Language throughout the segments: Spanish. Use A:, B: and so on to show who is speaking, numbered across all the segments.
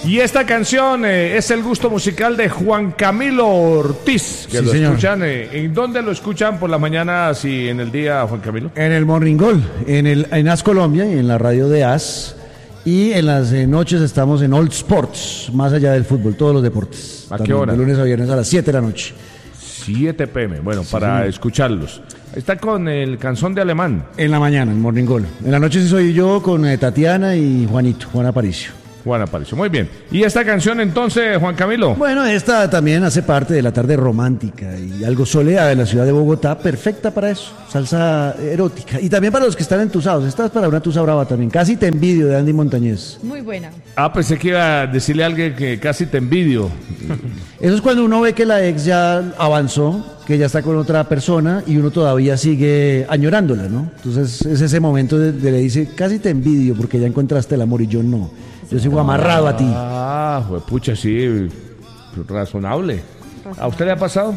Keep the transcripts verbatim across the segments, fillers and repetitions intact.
A: Y esta canción eh, es el gusto musical de Juan Camilo Ortiz, que
B: Sí,
A: lo
B: señor.
A: escuchan. Eh, ¿En dónde lo escuchan por la mañana y en el día, Juan Camilo?
B: En el Morning Goal, en, el, en As Colombia y en la radio de As. Y en las eh, noches estamos en All Sports, más allá del fútbol, todos los deportes.
A: ¿A qué
B: También,
A: hora?
B: De lunes a viernes a las siete de la noche.
A: siete pm, bueno, para
B: señor.
A: escucharlos. Está con el canción de Alemán.
B: En la mañana, en Morning Goal. En la noche sí soy yo con eh, Tatiana y Juanito, Juan Aparicio.
A: Juan Aparicio, muy bien. ¿Y esta canción entonces, Juan Camilo?
B: Bueno, esta también hace parte de la tarde romántica y algo soleada de la ciudad de Bogotá, perfecta para eso, salsa erótica. Y también para los que están entusados, esta es para una tusa brava también, Casi te envidio, de Andy Montañez.
C: Muy buena.
A: Ah, pensé que iba a decirle a alguien que casi te envidio.
B: Eso es cuando uno ve que la ex ya avanzó, que ya está con otra persona y uno todavía sigue añorándola, ¿no? Entonces es ese momento de, de le dice, casi te envidio porque ya encontraste el amor y yo no. Yo sigo amarrado a ti.
A: Ah, pucha, sí, razonable. ¿A usted le ha pasado?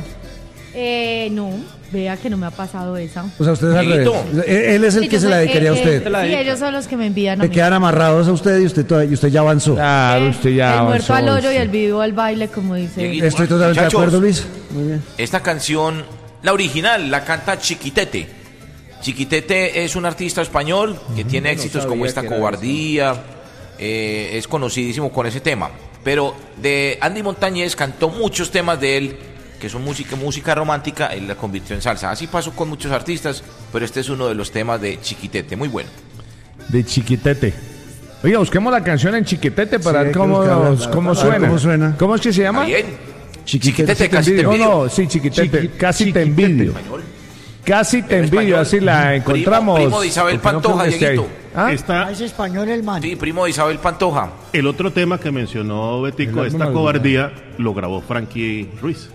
C: Eh, no, vea que no me ha pasado esa.
B: O sea, usted es al
D: Dieguito.
B: revés. Él él es el
C: Sí,
B: que
C: yo
B: se la
C: soy-
B: dedicaría a
C: eh,
B: usted.
C: eh, sí, ellos son los que me envían a
B: Se
C: mí.
B: quedan amarrados a usted y usted, todavía- y usted ya avanzó.
A: Claro,
C: Eh,
A: usted ya
C: el muerto al
A: avanzó,
C: hoyo y
A: sí.
C: el vivo al baile, como dice.
D: Dieguito.
B: Estoy totalmente
D: Muchachos.
B: de acuerdo, Luis. Muy bien.
D: Esta canción, la original, la canta Chiquitete. Chiquitete es un artista español que tiene éxitos como esta Cobardía, eh, es conocidísimo con ese tema. Pero de Andy Montañez cantó muchos temas de él que son música, música romántica, él la convirtió en salsa. Así pasó con muchos artistas, pero este es uno de los temas de Chiquitete, muy bueno.
A: De Chiquitete. Oiga, busquemos la canción en Chiquitete para
B: Sí,
A: ver
B: hay que
A: cómo,
B: buscarla.
A: cómo
B: A ver
A: suena.
B: cómo suena.
A: ¿Cómo es que se llama?
D: ¿Está bien?
B: Chiquitete,
D: Chiquitete, casi te
A: No,
D: envidio.
A: no, sí, Chiquitete.
B: Chiqui-
A: Casi te
B: Chiquitete.
A: envidio.
D: Español.
A: Casi te
D: En
A: envidio,
D: español.
A: así la
D: Primo-
A: encontramos.
D: primo de Isabel
A: Porque no
D: Pantoja,
A: creo que esté ahí.
D: Dieguito.
A: ¿Ah?
E: Esta,
F: Es español el man.
D: Sí, primo de Isabel Pantoja.
E: el otro tema que mencionó Betico,
A: El
E: esta
A: álbum
E: cobardía, lo grabó Frankie Ruiz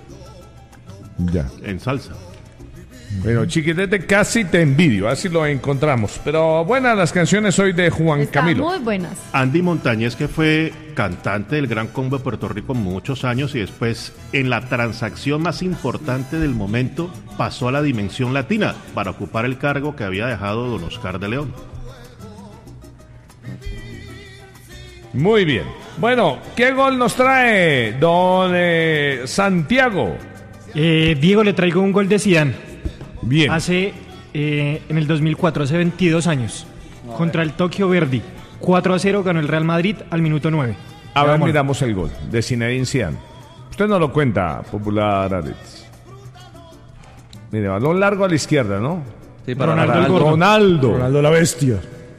A: Ya.
E: en salsa.
A: Bueno, Chiquitete, casi te envidio, así lo encontramos. Pero buenas las canciones hoy de Juan
C: Están
A: Camilo.
C: muy buenas.
E: Andy Montañez, que fue cantante del Gran Combo de Puerto Rico muchos años y después en la transacción más importante del momento pasó a la dimensión latina para ocupar el cargo que había dejado don Oscar de León.
A: Muy bien. Bueno, ¿qué gol nos trae don eh, Santiago?
G: Eh, Diego, le traigo un gol de Zidane.
A: Bien.
G: Hace, eh, en el dos mil cuatro, hace veintidós años, contra el Tokio Verdy. cuatro a cero ganó el Real Madrid al minuto nueve.
A: A ver,
G: Vámonos.
A: miramos el gol de Zinedine Zidane. Usted no lo cuenta, popular Alex. Mire, balón largo a la izquierda, ¿no?
H: Sí, para
G: Ronaldo
H: Ronaldo.
G: el gordo.
A: Ronaldo.
B: Ronaldo la bestia.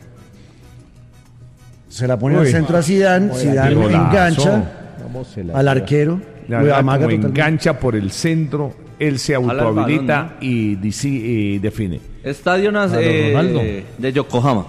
B: Se la pone
A: Uy.
B: al centro a Zidane,
A: Qué
B: Zidane
A: golazo.
B: engancha
A: Vamos, se la-
B: al arquero,
A: La
B: lo
A: verdad,
B: amaga
A: como
B: totalmente.
A: engancha por el centro, él se
H: Jala el
A: autohabilita
H: balón,
A: y, disi- y define.
H: Estadio Nas-
A: Claro,
H: eh,
A: Ronaldo.
H: de Yokohama,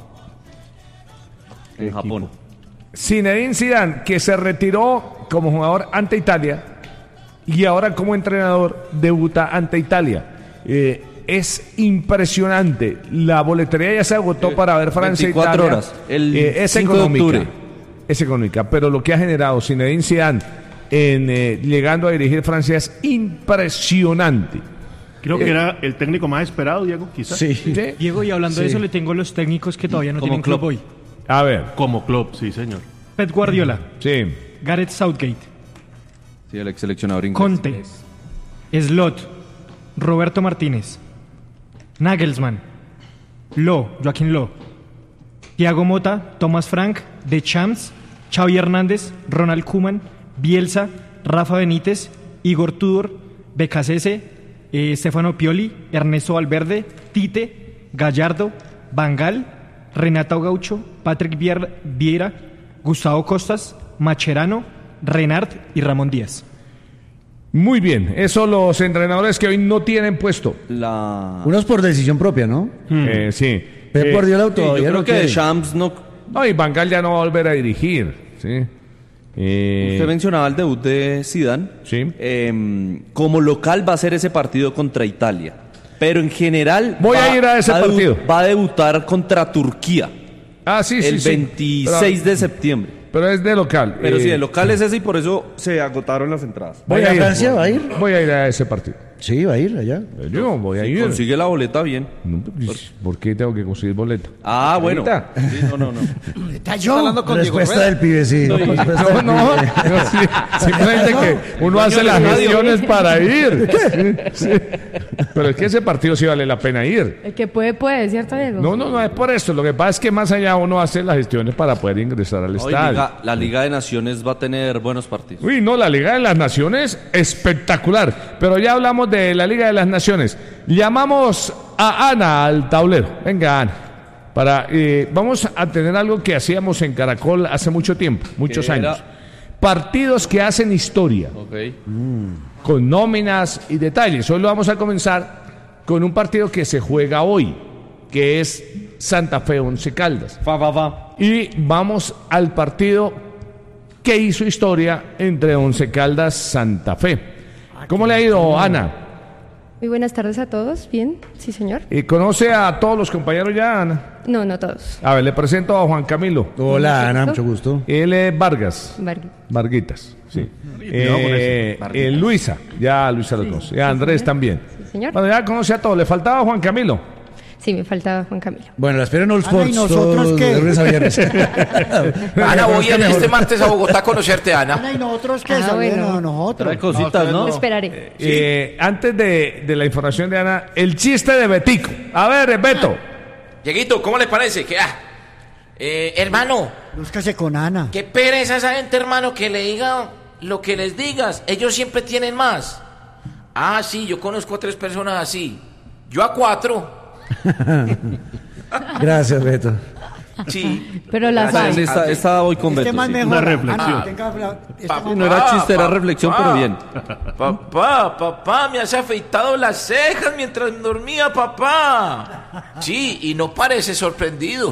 H: en Japón.
A: Zinedine Zidane, que se retiró como jugador ante Italia y ahora como entrenador debuta ante Italia. Eh, es impresionante. La boletería ya se agotó para ver Francia e
H: veinticuatro
A: Italia.
H: horas, el
A: Eh, es
H: cinco de
A: económica.
H: octubre.
A: Es económica, pero lo que ha generado Zinedine Zidane en eh, llegando a dirigir Francia es impresionante.
E: Creo que era el técnico más esperado, Diego, quizás.
B: Sí.
A: ¿Sí?
G: Diego, y hablando de
B: Sí.
G: eso, le tengo los técnicos que todavía no
H: Como
G: tienen club
H: Klopp.
G: hoy.
A: A ver,
E: Como club, sí, señor.
G: Pep Guardiola,
A: sí.
G: Gareth Southgate,
H: Sí, el ex seleccionador inglés.
G: Conte, Slot, Roberto Martínez, Nagelsmann, Lo, Joaquín Lo, Thiago Motta, Thomas Frank, Deschamps, Xavi Hernández, Ronald Koeman, Bielsa, Rafa Benítez, Igor Tudor, Becasese, eh, Stefano Pioli, Ernesto Valverde, Tite, Gallardo, Bangal, Renato Gaucho, Patrick Vier- Vieira, Gustavo Costas, Macherano, Renard y Ramón Díaz.
A: Muy bien, esos los entrenadores que hoy no tienen puesto.
H: La...
B: Unos por decisión propia, ¿no?
A: Eh, sí.
B: Pep
A: Eh,
B: Guardiola
H: Sí, yo
B: todavía
H: creo
B: no
H: que
B: quiere.
H: Deschamps no...
A: No, y Van Gaal ya no va a volver a dirigir. ¿sí? Eh,
H: Usted mencionaba el debut de Zidane.
A: Sí.
H: Eh, como local va a ser ese partido contra Italia. Pero en general
A: Voy a ir a ese
H: va debu-
A: partido.
H: va a debutar contra Turquía
A: ah, sí, sí,
H: el
A: sí.
H: veintiséis de septiembre.
A: Pero, pero es de local.
H: Pero
A: Eh,
H: sí, el local es ese y por eso se agotaron las entradas.
A: Voy
B: ¿Va a ir
A: a
B: a
A: ir.
B: Francia? ¿Va a ir?
A: Voy a ir a ese partido.
B: Sí, va a ir allá.
A: Yo voy a ir.
H: Consigue la boleta bien.
A: No, pues, ¿por qué tengo que conseguir boleta?
H: Ah, bueno.
A: ¿Ahorita?
H: Sí, no, no, no.
F: Está yo. hablando con Diego
B: Respuesta
F: Rueda.
B: del pibe, sí.
A: No,
B: Respuesta
A: no,
B: del
A: no,
B: pibe.
A: no, sí, simplemente que uno hace las gestiones para ir. Sí, sí. Pero es que ese partido sí vale la pena ir.
C: El que puede, puede, ¿cierto, Diego?
A: No, no, no es por eso. Lo que pasa es que más allá uno hace las gestiones para poder ingresar al
H: Hoy
A: estadio.
H: Liga- la Liga de Naciones va a tener buenos partidos.
A: Uy, no, la Liga de las Naciones, espectacular. Pero ya hablamos de la Liga de las Naciones. Llamamos a Ana al tablero. Venga, Ana. Para, eh, vamos a tener algo que hacíamos en Caracol hace mucho tiempo, muchos
H: ¿Qué
A: años.
H: era?
A: Partidos que hacen historia,
H: Ok.
A: con nóminas y detalles. Hoy lo vamos a comenzar con un partido que se juega hoy, que es Santa Fe Once Caldas.
H: Fa, fa, fa.
A: Y vamos al partido que hizo historia entre Once Caldas Santa Fe. ¿Cómo le ha ido, Ana?
I: Muy buenas tardes a todos. Bien, sí, señor.
A: ¿Y conoce a todos los compañeros ya, Ana?
I: No, no todos.
A: A ver, le presento a Juan Camilo.
B: Hola, Ana, mucho gusto.
A: Él es Vargas.
I: Vargas.
A: Varguitas, sí.
E: Cuidado con
A: Eh, eh, Luisa, ya Luisa lo conoce. Y a Andrés también.
I: Sí, señor.
A: Bueno, ya conoce a todos. Le faltaba Juan Camilo.
I: Sí, me faltaba Juan Camilo.
B: Bueno, la espero en All
F: Ana, ¿y
B: Sports
F: nosotros
B: todos
F: qué?
B: de lunes a viernes.
D: Ana, voy a ir este martes a Bogotá a conocerte, Ana.
F: Ana, ¿y nosotros qué?
I: Ah,
F: Saludos
I: bueno.
F: a nosotros.
H: Trae cositas, ¿no?
I: Esperaré.
A: Eh, antes de, de la información de Ana, el chiste de Betico. A ver, Beto.
D: Dieguito, ¿cómo le parece? Que, ah, eh, hermano,
F: Búscase con Ana.
D: qué pereza esa gente, hermano, que le diga lo que les digas. Ellos siempre tienen más. Ah, sí, yo conozco a tres personas así. Yo a cuatro.
B: Gracias, Beto.
D: Sí.
C: Pero las
D: Gracias.
C: hay.
H: Esta, esta voy con
F: Este
H: Beto.
F: más
H: sí.
F: mejor.
E: Una reflexión.
F: Ana, tenga la- este
D: Papá,
F: más-
H: No era chiste, era reflexión, pero bien.
D: Papá, papá, me has afeitado las cejas mientras dormía, papá. Sí, y no parece sorprendido.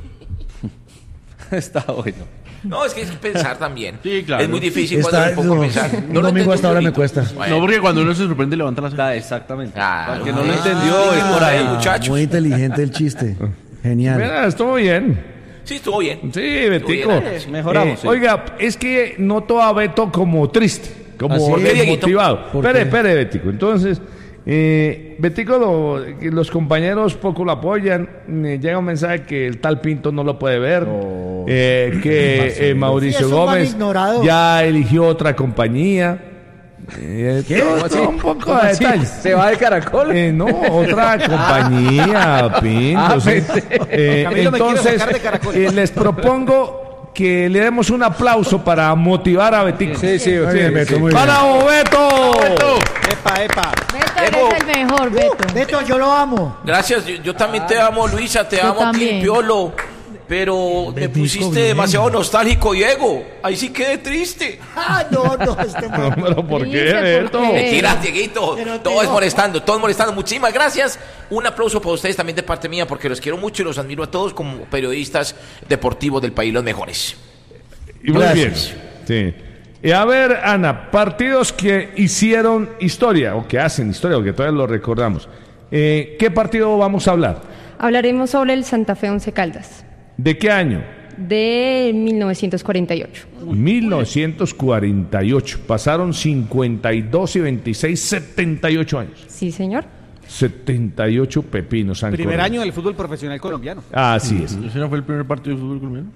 H: Está bueno.
D: No, es que hay que pensar también.
E: Sí, claro.
D: Es muy difícil
B: Está-
D: cuando me pongo a
B: no,
D: pensar.
B: un
D: lo
B: domingo
D: entiendo
B: hasta ahora me
D: clarito.
B: cuesta.
D: Bueno.
E: No, porque cuando uno se sorprende levanta las
H: Da, exactamente.
D: Claro.
H: Para el que no lo
D: Ah,
H: entendió, es por ahí.
D: muchachos.
B: Muy inteligente el chiste. Genial.
A: Mira, estuvo bien.
D: Sí, estuvo bien.
A: Sí, Betico.
D: Estuvo bien.
H: Mejoramos, sí.
A: Oiga, es que noto a Beto como triste, como
B: ¿Ah, sí?
D: ¿Por qué, Dieguito?
A: desmotivado.
B: ¿Por
A: Espere,
B: qué?
A: espere, Betico. Entonces, eh, Betico, lo- que los compañeros poco lo apoyan. eh, llega un mensaje que el tal Pinto no lo puede ver. eh, que eh, Mauricio
F: Sí, eso lo han
A: Gómez
F: ignorado.
A: ya eligió otra compañía. Eh, todo- todo un poco de detalles.
H: ¿Se va de Caracol?
A: Eh, no, otra compañía, Pinto.
H: Ah,
A: sí.
H: pensé.
A: Eh,
F: Camilo me quiere
A: entonces,
F: sacar de Caracol.
A: eh, les propongo que le demos un aplauso para motivar a Betico.
B: Sí, sí, muy bien, Beto, muy bien.
A: ¡Para Beto!
F: Epa, epa.
C: Beto,
D: Diego.
C: eres el mejor, Beto.
F: Beto, yo lo amo.
D: Gracias, yo, yo también te amo, Luisa, te
C: Yo
D: amo a ti,
C: también.
D: Piolo. Pero me
B: Betico,
D: pusiste
B: bien.
D: demasiado nostálgico, Diego. Ahí sí quedé triste.
F: Ah, no, no, este
A: No,
F: man.
A: pero ¿por qué,
C: Dice, ¿por
A: Beto?
C: qué?
D: Mentira, Dieguito.
F: Pero
D: Todos
F: Diego.
D: molestando, todos molestando. Muchísimas gracias. Un aplauso para ustedes también de parte mía, porque los quiero mucho y los admiro a todos como periodistas deportivos del país, los mejores.
A: Y muy bien.
B: Gracias.
A: Sí. Y a ver, Ana, partidos que hicieron historia, o que hacen historia, o que todavía lo recordamos. Eh, ¿Qué partido vamos a hablar?
I: Hablaremos sobre el Santa Fe Once Caldas
A: ¿De qué año?
I: de mil novecientos cuarenta y ocho.
A: mil novecientos cuarenta y ocho. Pasaron cincuenta y dos y veintiséis, setenta y ocho años.
I: Sí, señor.
A: setenta y ocho pepinos han
J: Primer
A: corrido.
J: año del fútbol profesional colombiano.
A: Así es.
E: ¿Ese no fue el primer partido de fútbol colombiano?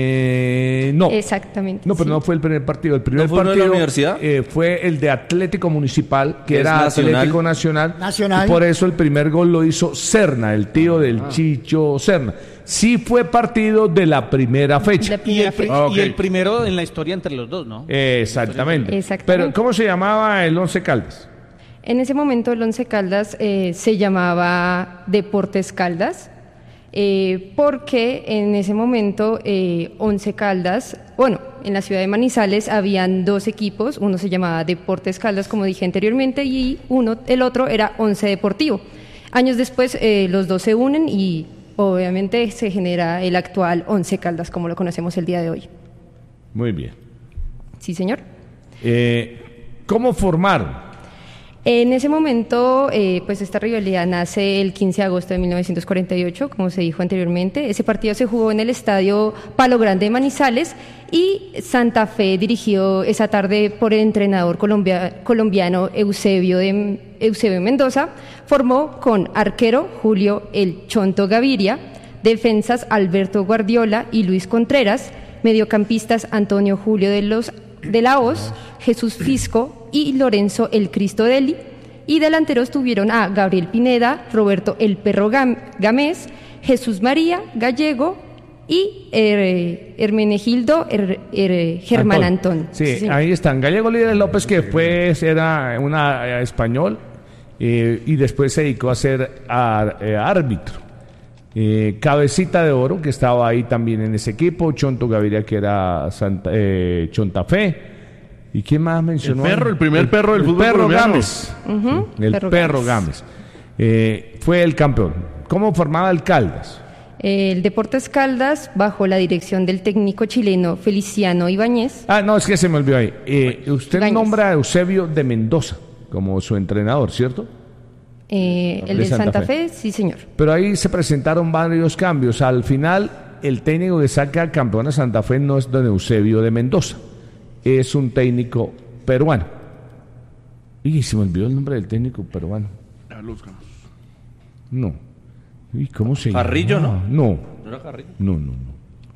A: Eh, no.
I: Exactamente.
A: No, pero
I: sí.
A: no fue el primer partido. El primer
H: ¿No fue uno de
A: partido
H: la universidad?
A: eh, fue el de Atlético Municipal, que
H: Es
A: era
H: nacional.
A: Atlético Nacional.
F: Nacional.
A: Y por eso el primer gol lo hizo Serna, el tío del
H: Ah.
A: Chicho Serna. Sí fue partido de la primera fecha.
I: La
J: Y el,
I: primera
J: pri-
I: fecha.
A: Ah, ok.
J: y el primero en la historia entre los dos, ¿no?
A: Eh, exactamente.
I: Exactamente.
A: Pero, ¿cómo se llamaba el Once Caldas?
I: En ese momento el Once Caldas eh, se llamaba Deportes Caldas, eh, porque en ese momento eh, Once Caldas, bueno, en la ciudad de Manizales habían dos equipos, uno se llamaba Deportes Caldas, como dije anteriormente, y uno, el otro era Once Deportivo. Años después eh, los dos se unen y obviamente se genera el actual Once Caldas, como lo conocemos el día de hoy.
A: Muy bien.
I: Sí, señor.
A: Eh, ¿Cómo formaron?
I: En ese momento, eh, pues esta rivalidad nace el quince de agosto de mil novecientos cuarenta y ocho, como se dijo anteriormente. Ese partido se jugó en el estadio Palo Grande de Manizales y Santa Fe, dirigido esa tarde por el entrenador colombia, colombiano Eusebio, de, Eusebio Mendoza, formó con arquero Julio El Chonto Gaviria, defensas Alberto Guardiola y Luis Contreras, mediocampistas Antonio Julio de los de la Hoz, Jesús Fisco y Lorenzo El Cristo Deli, y delanteros tuvieron a Gabriel Pineda, Roberto El Perro Gam- Gámez, Jesús María Gallego y eh, Hermenegildo Her- Her- Germán Antón.
A: Sí,
I: Sí.
A: ahí están. Gallego Líderes López, que después era una eh, español eh, y después se dedicó a ser ar- eh, árbitro. Eh, Cabecita de Oro, que estaba ahí también en ese equipo, Chonto Gaviria, que era Santa, eh, Chonta Fe, ¿y quién más mencionó?
E: El perro, el primer perro del
A: el
E: fútbol
A: perro
E: colombiano.
A: Gámez.
I: Ujú,
A: El
I: Perro
A: perro
I: Gámez.
A: Gámez. Eh, fue el campeón. ¿Cómo formaba el Caldas?
I: El Deportes Caldas, bajo la dirección del técnico chileno Feliciano Ibáñez.
A: Ah, no, es que se me olvidó ahí. Eh, usted
I: Ibáñez.
A: nombra a Eusebio de Mendoza como su entrenador, ¿cierto?
I: Eh, el
A: De
I: de
A: Santa
I: Santa,
A: Fe.
I: Fe. sí señor.
A: Pero ahí se presentaron varios cambios. Al final, el técnico que saca campeón a Santa Fe no es don Eusebio de Mendoza, es un técnico peruano. Y se me olvidó el nombre del técnico peruano. No. ¿Y cómo se llama?
H: Carrillo, ¿no?
A: No,
H: ¿No era Carrillo?
A: no, no. no.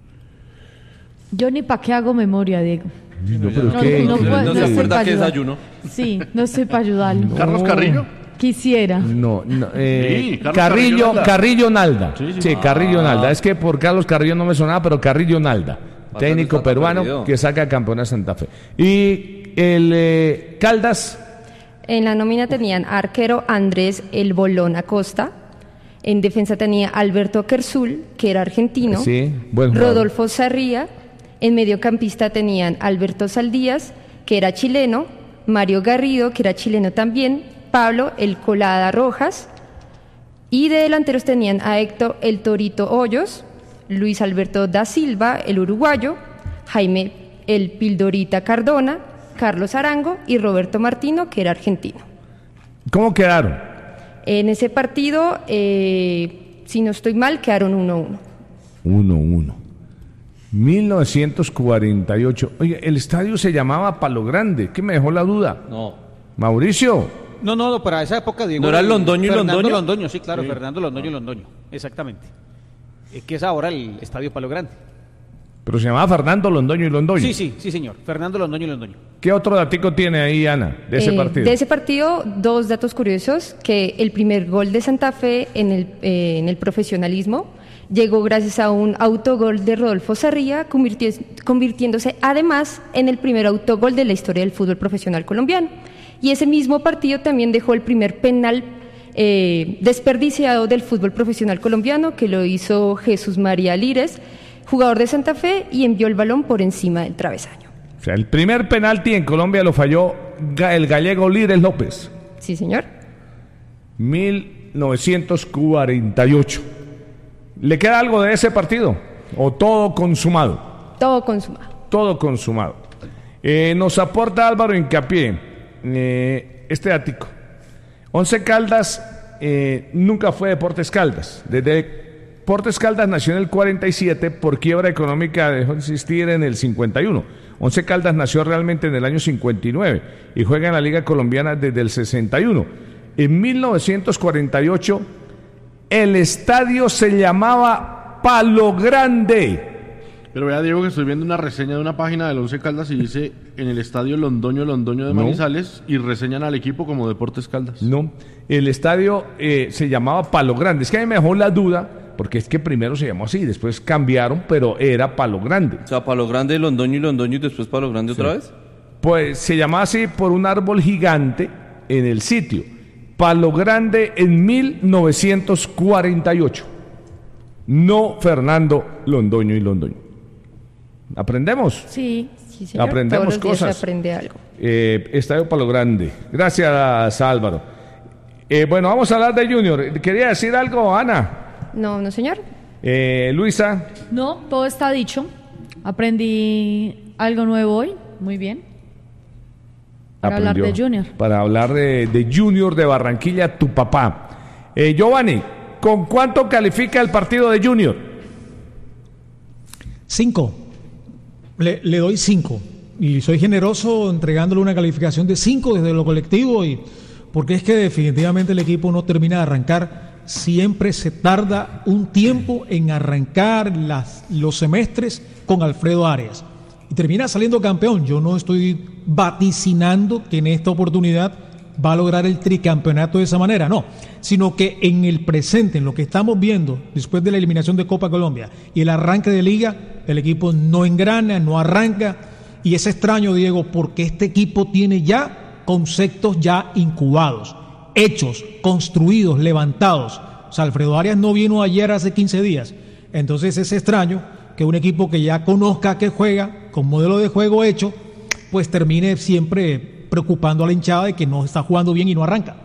C: Yo ni para qué hago memoria, Diego.
A: No, pero
C: No,
A: es que-
C: no, puedo-
H: ¿No
C: no
H: se
C: sé
H: acuerda
C: pa'
H: que
C: ayudar.
H: desayuno?
C: Sí, no sé para ayudarlo.
E: ¿Carlos Carrillo?
C: Quisiera.
A: No, no, eh,
E: Sí, Carlos
A: Carrillo,
E: Carrillo
A: Carrillo Nalda.
E: Sí,
A: Sí,
E: sí.
A: Carrillo Nalda. Es que por Carlos Carrillo no me sonaba, pero Carrillo Nalda, técnico
H: está
A: peruano
H: perdido.
A: que saca campeón a Santa Fe. Y el eh, Caldas,
I: En la nómina tenían arquero Andrés El Bolón Acosta. En defensa tenía Alberto Kersul, que era argentino.
A: sí, buen jugador.
I: Rodolfo Sarría. En mediocampista tenían Alberto Saldías, que era chileno. Mario Garrido, que era chileno también. Pablo El Colada Rojas. Y de delanteros tenían a Héctor El Torito Hoyos, Luis Alberto da Silva, el uruguayo, Jaime El Pildorita Cardona, Carlos Arango y Roberto Martino, que era argentino.
A: ¿cómo quedaron?
I: En ese partido, eh, si no estoy mal, quedaron uno a uno.
A: uno uno. mil novecientos cuarenta y ocho. Oye, el estadio se llamaba Palo Grande. ¿Qué me dejó la duda?
H: No.
A: Mauricio.
J: No, no, no, para esa época, Diego.
H: ¿No era Londoño y
J: Fernando
H: Londoño?
J: Londoño, sí, claro, Fernando Londoño y Londoño, exactamente. Es que es ahora el Estadio Palo Grande.
A: Pero se llamaba Fernando Londoño y Londoño.
J: Sí, sí, sí, señor. Fernando Londoño y Londoño.
A: ¿Qué otro datico tiene ahí, Ana, de ese
I: Eh,
A: partido?
I: De ese partido, dos datos curiosos, que el primer gol de Santa Fe en el, eh, en el profesionalismo llegó gracias a un autogol de Rodolfo Sarría, convirti- convirtiéndose además en el primer autogol de la historia del fútbol profesional colombiano. Y ese mismo partido también dejó el primer penal eh, desperdiciado del fútbol profesional colombiano, que lo hizo Jesús María Lírez, jugador de Santa Fe, y envió el balón por encima del travesaño.
A: O sea, el primer penalti en Colombia lo falló ga- el gallego Líderes López.
I: Sí, señor.
A: mil novecientos cuarenta y ocho. ¿Le queda algo de ese partido? ¿O todo consumado?
I: Todo consumado.
A: Todo consumado. Eh, nos aporta Álvaro Hincapié eh, este ático. Once Caldas eh, nunca fue Deportes Caldas. Desde Deportes Caldas nació en el cuarenta y siete, por quiebra económica dejó de existir en el cincuenta y uno. Once Caldas nació realmente en el año cincuenta y nueve y juega en la Liga Colombiana desde el sesenta y uno. En mil novecientos cuarenta y ocho el estadio se llamaba Palo Grande.
E: Pero vea, Diego, que estoy viendo una reseña de una página del Once Caldas y dice en el estadio Londoño Londoño de
A: No.
E: Manizales y reseñan al equipo como Deportes Caldas.
A: No, el estadio eh, se llamaba Palo Grande. Es que a mí me dejó la duda, porque es que primero se llamó así, después cambiaron, pero era Palo Grande.
H: O sea, Palo Grande, Londoño y Londoño y después Palo Grande otra vez.
A: Pues se llamaba así por un árbol gigante en el sitio. Palo Grande en mil novecientos cuarenta y ocho. No Fernando Londoño y Londoño. ¿Aprendemos?
I: Sí, sí, señor.
A: Aprendemos
I: Todos los días
A: cosas.
I: se aprende algo.
A: Eh, Estadio Palo Grande. Gracias, Álvaro. Eh, bueno, vamos a hablar de Junior. ¿Quería decir algo, Ana?
I: No, no, señor.
A: Eh, Luisa.
C: No, todo está dicho. Aprendí algo nuevo hoy. Muy bien. Para hablar de Junior.
A: Para hablar de, de Junior de Barranquilla, tu papá. Eh, Giovanni, ¿con cuánto califica el partido de Junior?
K: Cinco. Le, le doy cinco. Y soy generoso entregándole una calificación de cinco desde lo colectivo, y porque es que definitivamente el equipo no termina de arrancar. Siempre se tarda un tiempo en arrancar las, los semestres con Alfredo Arias. Y termina saliendo campeón. Yo no estoy vaticinando que en esta oportunidad va a lograr el tricampeonato de esa manera, no, sino que en el presente, en lo que estamos viendo después de la eliminación de Copa Colombia y el arranque de Liga, el equipo no engrana, no arranca, y es extraño, Diego, porque este equipo tiene ya conceptos ya incubados, hechos, construidos, levantados. O sea, Alfredo Arias no vino ayer hace quince días, entonces es extraño que un equipo que ya conozca que juega, con modelo de juego hecho, pues termine siempre preocupando a la hinchada de que no está jugando bien y no arranca.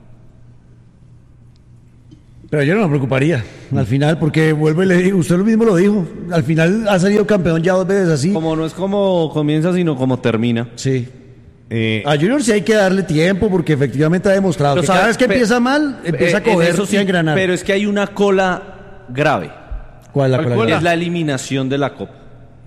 B: Pero yo no me preocuparía al final, porque vuelvo y le digo, usted lo mismo lo dijo, al final ha salido campeón ya dos veces así.
H: Como no es como comienza, sino como termina.
B: Sí. Eh, a Junior sí hay que darle tiempo, porque efectivamente ha demostrado que cada vez que empieza mal, empieza a coger
H: eso sí,
B: y a engranar.
H: Pero es que hay una cola grave.
B: ¿Cuál es la cola grave?
H: Es la eliminación de la Copa.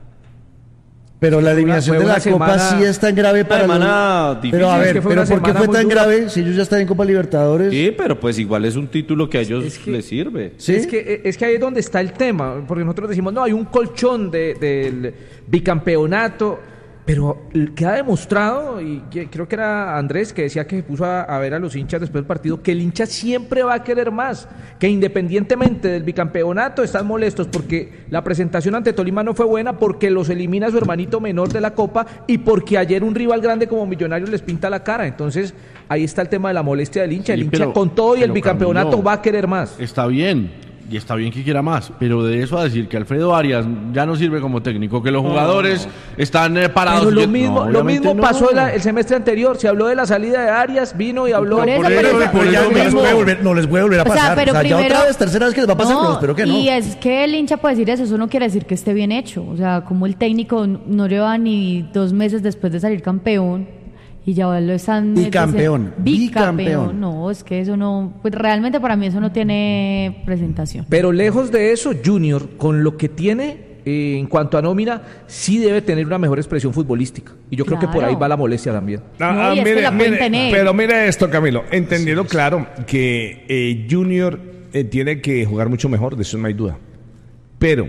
B: Pero la eliminación de la Copa sí es tan grave para
H: los...
B: Difícil, pero a ver, es pero ¿por qué fue tan dura. grave si ellos ya están en Copa Libertadores?
H: Sí, pero pues igual es un título que a ellos es que, les sirve.
L: ¿Sí? Es que es que ahí es donde está el tema, porque nosotros decimos, no, hay un colchón de, del bicampeonato, pero queda demostrado, y creo que era Andrés que decía que se puso a, a ver a los hinchas después del partido, que el hincha siempre va a querer más, que independientemente del bicampeonato están molestos porque la presentación ante Tolima no fue buena, porque los elimina su hermanito menor de la Copa y porque ayer un rival grande como Millonarios les pinta la cara. Entonces ahí está el tema de la molestia del hincha. Sí, el hincha pero, con todo y el bicampeonato Camilo, va a querer más.
E: Está bien. Y está bien que quiera más, pero de eso a decir que Alfredo Arias ya no sirve como técnico, que los jugadores no. están eh, parados.
L: Pero lo mismo, no, lo mismo no. pasó el, el semestre anterior. Se habló de la salida de Arias, vino y habló.
B: Por eso, por eso, por por eso no, les puede volver, no les puede volver a pasar. O sea,
I: pero o sea, primero,
B: ya otra vez, tercera vez que les va a pasar,
I: no,
B: pero espero que no.
I: Y es que el hincha puede decir eso, eso no quiere decir que esté bien hecho. O sea, como el técnico no lleva ni dos meses después de salir campeón. Y ya lo están...
B: Bicampeón.
I: Bicampeón. Bicampeón. No, es que eso no... Pues realmente para mí eso no tiene presentación.
L: Pero lejos de eso, Junior, con lo que tiene eh, en cuanto a nómina, sí debe tener una mejor expresión futbolística. Y yo claro. creo que por ahí va la molestia también.
A: No, no, ah, mire, mire, pero mire esto, Camilo. Entendiendo sí, claro que eh, Junior eh, tiene que jugar mucho mejor, de eso no hay duda. Pero...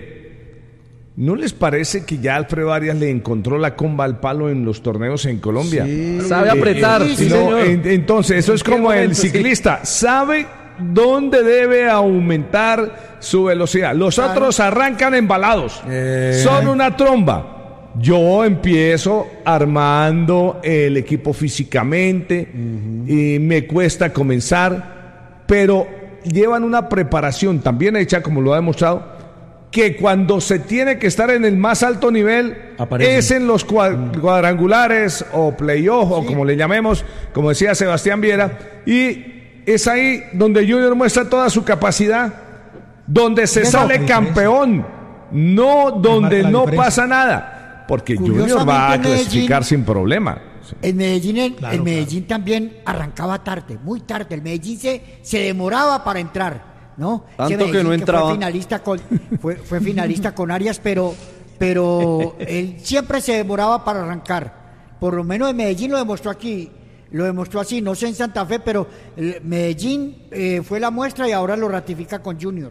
A: ¿no les parece que ya Alfredo Arias le encontró la comba al palo en los torneos en Colombia?
L: Sí, sabe apretar.
A: Eh, eh, sí, no, señor. En, entonces, eso es como momento, el ciclista. Sí. Sabe dónde debe aumentar su velocidad. Los claro. otros arrancan embalados. Eh. Son una tromba. Yo empiezo armando el equipo físicamente. Uh-huh. Y me cuesta comenzar. Pero llevan una preparación también hecha, como lo ha demostrado, que cuando se tiene que estar en el más alto nivel Aparece. es en los cuadrangulares o playoff, sí. o como le llamemos, como decía Sebastián Viera, y es ahí donde Junior muestra toda su capacidad, donde se sale campeón, no donde no pasa nada, porque Junior va a clasificar Medellín, sin problema.
F: En Medellín, en, claro, en Medellín claro. también arrancaba tarde, muy tarde, el Medellín se, se demoraba para entrar. ¿No?
H: Tanto que no que entraba.
F: Fue finalista con, fue, fue finalista con Arias, pero, pero él siempre se demoraba para arrancar. Por lo menos en Medellín lo demostró aquí, lo demostró así, no sé en Santa Fe, pero Medellín eh, fue la muestra y ahora lo ratifica con Junior.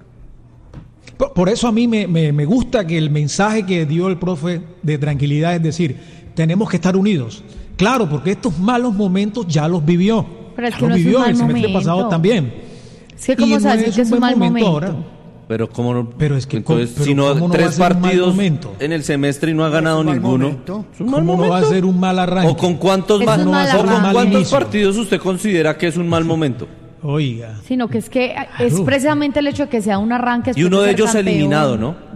K: Por, por eso a mí me, me, me gusta que el mensaje que dio el profe de tranquilidad, es decir, tenemos que estar unidos. Claro, porque estos malos momentos ya los vivió.
I: Pero es
K: ya
I: que
K: los
I: no
K: vivió
I: es un
K: el
I: mal
K: semestre
I: momento.
K: pasado también.
I: Es que como sabes no que es un mal momento. Ahora.
H: Pero como no,
K: pero es que
H: entonces,
K: pero
H: si no,
K: no
H: tres partidos en el semestre y no ha ganado
F: no
H: ninguno,
K: ¿es un mal ¿cómo momento? No va a ser un mal arranque?
H: ¿O con cuántos, ma-
I: no
H: o con cuántos
K: inicio.
H: partidos usted considera que es un mal momento?
K: Oiga.
I: Sino que es que es precisamente el hecho de que sea un arranque.
H: Y uno de ellos
I: campeón.
H: eliminado, ¿no?
I: Bueno.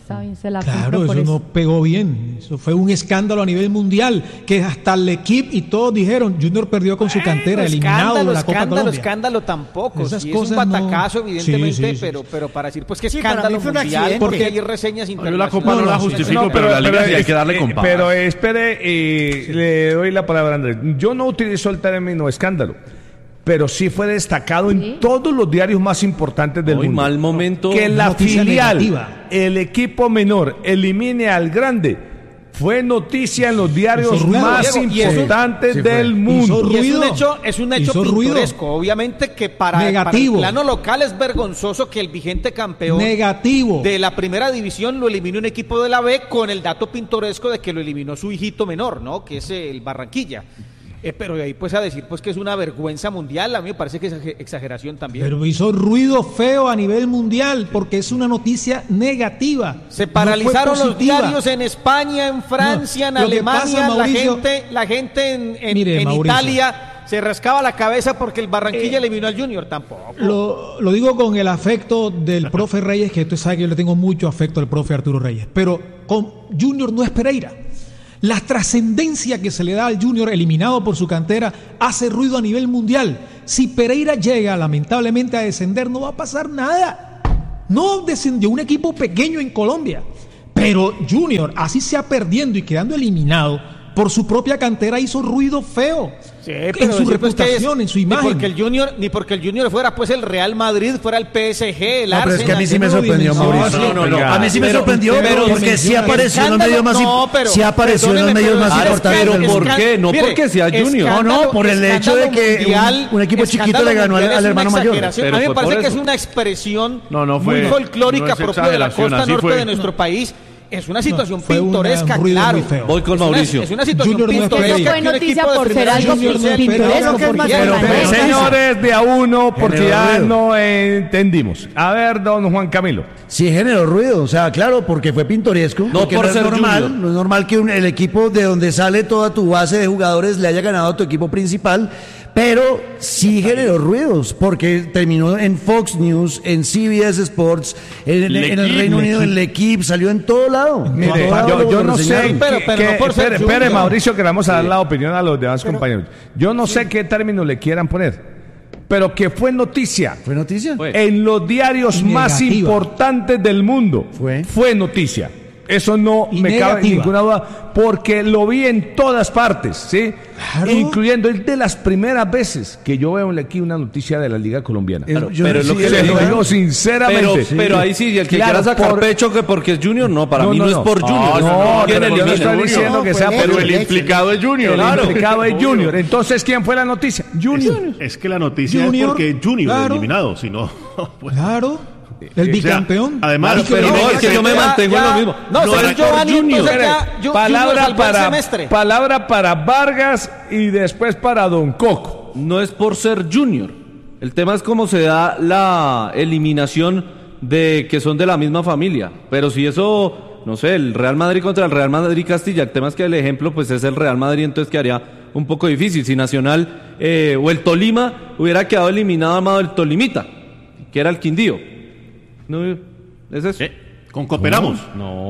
C: está bien, se la
K: Claro,
C: compro por
K: eso no pegó bien. Eso fue un escándalo a nivel mundial, que hasta el equipo y todos dijeron, Junior perdió con su cantera, eliminado de la Copa
J: escándalo,
K: Colombia.
J: escándalo tampoco.
K: Esas
J: Sí,
K: cosas
J: es un batacazo,
K: no-
J: evidentemente,
K: Sí, sí, sí.
J: pero, pero para decir pues que
F: Sí, para
J: escándalo
F: mí fue un
J: mundial,
F: accidente.
J: porque
F: Porque-
J: hay reseñas
E: Yo
J: internacionales.
E: la Copa no, la justifico,
A: No,
E: pero, la Liga sí hay
A: es-
E: que darle
A: eh,
E: con pava.
A: Pero espere, eh, le doy la palabra a Andrés. Yo no utilizo el término escándalo, pero sí fue destacado en todos los diarios más importantes del
H: Muy
A: mundo.
H: mal momento.
A: Que la
K: Noticia
A: filial,
K: negativa.
A: el equipo menor, elimine al grande. Fue noticia en los diarios
K: Hizo ruido,
A: más
J: Diego, y eso-
A: importantes
B: sí fue.
A: del
K: Hizo
A: mundo.
J: Y es un
K: ruido.
J: hecho, es un hecho
K: Hizo ruido.
J: pintoresco. Obviamente que para, para el
K: Negativo.
J: plano local es vergonzoso que el vigente campeón
K: Negativo.
J: de la primera división lo eliminó un equipo de la B con el dato pintoresco de que lo eliminó su hijito menor, ¿no? Que es el Barranquilla. Eh, pero de ahí pues a decir pues que es una vergüenza mundial, a mí me parece que es ex- exageración también.
K: Pero hizo ruido feo a nivel mundial porque es una noticia negativa.
J: Se
K: No
J: paralizaron
K: fue
J: los
K: positiva.
J: diarios en España, en Francia,
K: No,
J: en
K: lo que
J: Alemania,
K: pasa,
J: la
K: Mauricio-
J: gente, la gente en, en-
K: Mire,
J: en
K: Mauricio.
J: Italia se rascaba la cabeza porque el Barranquilla
K: Eh,
J: eliminó al Junior, tampoco.
K: Lo, lo digo con el afecto del profe Reyes, que usted sabe que yo le tengo mucho afecto al profe Arturo Reyes, pero con Junior no es Pereira. La trascendencia que se le da al Junior eliminado por su cantera hace ruido a nivel mundial. Si Pereira llega lamentablemente a descender, no va a pasar nada. No descendió un equipo pequeño en Colombia, pero Junior, así sea perdiendo y quedando eliminado por su propia cantera, hizo ruido feo.
J: Sí,
K: en
J: pero
K: su
J: decir, pues, que
K: reputación,
J: es-
K: en su
J: Ni
K: imagen.
J: porque el Junior, ni porque el Junior fuera pues el Real Madrid, fuera el P S G, el
B: No, pero es que a mí sí me
J: Arsenal.
B: sorprendió,
K: No,
B: Mauricio.
K: no, no, no.
B: A mí sí me
K: Pero
B: sorprendió,
K: usted
B: pero
K: me
B: porque sí
K: menciona-
B: apareció en los
J: Escándalo,
B: medios más
J: no,
B: imp-
J: pero-
B: sí apareció en los
J: perdóneme,
B: medios
J: pero
B: más
J: es
B: importantes
J: escándalo,
B: del mundo.
H: ¿Por qué? No
J: mire,
H: porque sea Junior.
J: escándalo-
B: No, no, por el hecho de que
J: escándalo
B: un- un equipo chiquito
J: escándalo
B: le ganó al-
J: mundial
B: al
J: es
B: hermano
J: una
B: mayor.
J: exageración.
H: Pero
J: A mí me
H: fue
J: parece
H: por
J: que es
H: eso.
J: una expresión
E: No, no fue-
J: muy folclórica
E: no es
J: propia de la
E: exageración,
J: costa
E: así
J: norte
E: fue.
J: de nuestro país. Es una situación
K: fue una-
J: pintoresca,
K: un ruido
J: claro.
K: muy feo.
H: Voy con
J: Es una-
H: Mauricio.
J: Es una situación
K: Junior no es
J: pintoresca.
K: Pereira.
J: que un
C: Fue noticia
J: equipo de
C: por ser
J: primera
C: algo
J: división sea
K: pintoresco,
J: pintoresco,
C: porque
J: porque
C: es
J: ya-
C: más
J: pero-
C: grande.
A: Señores, de a uno, porque
B: Generó
A: ya
B: ruido.
A: no entendimos. A ver, don Juan Camilo.
B: Sí generó ruido, o sea, claro, porque fue pintoresco.
H: No
B: porque
H: por
B: no
H: ser
B: es normal,
H: Junior.
B: no es normal que un- el equipo de donde sale toda tu base de jugadores le haya ganado a tu equipo principal, pero sí generó ruidos, porque terminó en Fox News, en C B S Sports, en, en- en el Reino Unido, en L'Equipe, salió en todo lado. En
A: Mire,
B: todo lado
A: yo,
B: lo-
A: yo
B: lo
A: no sé,
B: reseñaron.
J: Pero-
A: qué-
J: pero
A: qué-
J: no por ser
A: espere, espere,
J: Junior.
A: Mauricio, que le vamos a dar la opinión a los demás compañeros. Yo no sé qué término le quieran poner, pero que fue noticia
B: ¿Fue noticia?
H: Fue.
A: en los diarios
K: Y
A: más
K: negativa.
A: importantes del mundo.
B: Fue.
A: noticia. Eso no
K: Y
A: me cabe
K: negativa.
A: ninguna duda, porque lo vi en todas partes, ¿sí?
K: Claro.
A: Incluyendo es de las primeras veces que yo veo aquí una noticia de la Liga Colombiana.
B: Es-
H: Claro,
B: yo-
H: pero es lo
B: sí,
H: que
B: es
H: le
A: Se
H: digo.
A: lo
B: verdad.
A: digo sinceramente.
H: Pero, pero ahí sí, el que
A: Claro,
H: quiera sacar
A: por-
H: pecho que porque es Junior, no, para
A: No,
H: mí no,
A: no,
H: es
A: no.
H: por Junior.
A: No,
H: es
A: no,
H: por
A: pero
H: quien
A: yo no
H: elimina.
A: estoy diciendo
F: No,
A: que
F: fue
A: sea
F: de
A: por
E: Pero
F: hecho,
E: el
F: de hecho.
E: implicado es Junior.
A: El
E: Claro.
A: implicado es Junior. Entonces, ¿quién fue la noticia? Junior.
E: Es que la noticia
K: Junior,
E: es porque Junior
K: claro.
E: eliminado, si no. pues,
K: Claro, el
E: o sea,
K: bicampeón.
E: además,
K: Y que-
H: pero no, es que yo me
J: Ya-
H: mantengo en
J: ya-
H: lo mismo.
J: No,
H: No,
J: según
H: era por
J: Giovanni,
H: Junior.
J: entonces ya, Ju-
A: palabra
J: Junior salvó el
A: para
J: semestre.
A: palabra para Vargas y después para Don Coco.
H: No es por ser Junior. El tema es cómo se da la eliminación de que son de la misma familia. Pero si eso, no sé, el Real Madrid contra el Real Madrid Castilla, el tema es que el ejemplo pues es el Real Madrid, entonces quedaría un poco difícil. Si Nacional eh, o el Tolima hubiera quedado eliminado amado el Tolimita, que era el Quindío. No, ¿es eso?
E: eh, con cooperamos.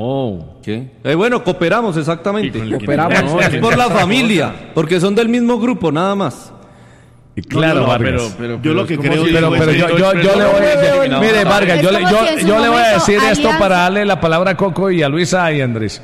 H: No. ¿Qué? Eh, bueno, cooperamos, exactamente.
E: Y con el
L: Cooperamos.
H: No, es por la familia, porque son del mismo grupo, nada más.
A: Y
E: No,
A: claro,
E: no, no,
A: Vargas.
E: pero- pero- yo lo que
A: es
E: creo
A: como
E: es
A: si- pero,
E: que
A: pero
E: fue
A: yo, yo, yo le voy
E: eliminado.
A: a... Mire, Vargas,
C: Es
A: yo, le-
C: como
A: yo,
C: si en su
A: yo le voy a
C: momento
A: decir esto
C: Alianza-
A: para darle la palabra a Coco y a Luisa y a Andrés.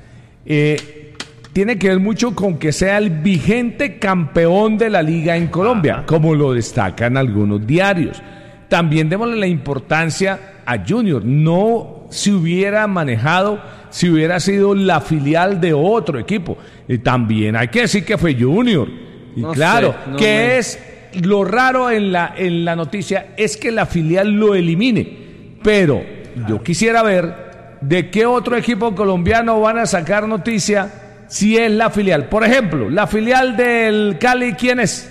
A: Eh, tiene que ver mucho con que sea el vigente campeón de la liga en Colombia, como lo destacan algunos diarios. También démosle la importancia a Junior. No se hubiera manejado si hubiera sido la filial de otro equipo. Y también hay que decir que fue Junior. Y
H: No
A: claro,
H: sé, no
A: que
H: me-
A: es lo raro en la, en la noticia es que la filial lo elimine. Pero yo quisiera ver de qué otro equipo colombiano van a sacar noticia si es la filial. Por ejemplo, la filial del Cali, ¿quién es?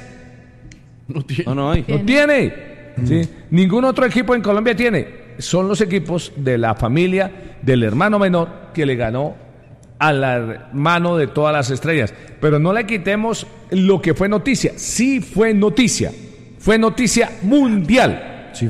E: No tiene.
H: No, no hay.
A: No tiene. ¿Sí? Ningún otro equipo en Colombia tiene. Son los equipos de la familia del hermano menor que le ganó al hermano de todas las estrellas. Pero no le quitemos lo que fue noticia. Sí fue noticia. Fue noticia mundial.
B: Sí fue.